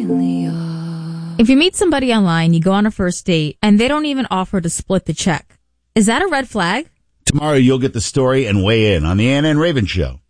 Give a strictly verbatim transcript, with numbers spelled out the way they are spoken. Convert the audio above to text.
If you meet somebody online, you go on a first date, and they don't even offer to split the check, is that a red flag? Tomorrow you'll get the story and weigh in on the Ann and Raven Show.